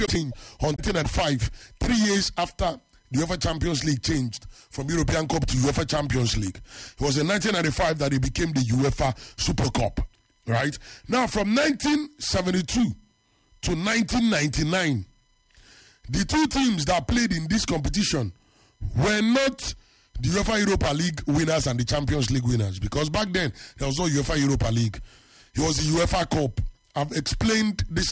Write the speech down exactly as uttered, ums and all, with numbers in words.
on nineteen ninety-five, three years after the UEFA Champions League changed from European Cup to UEFA Champions League. It was in nineteen ninety-five that it became the UEFA Super Cup. Right? Now, from nineteen seventy-two to nineteen ninety-nine, the two teams that played in this competition were not the UEFA Europa League winners and the Champions League winners, because back then there was no UEFA Europa League. It was the UEFA Cup. I've explained this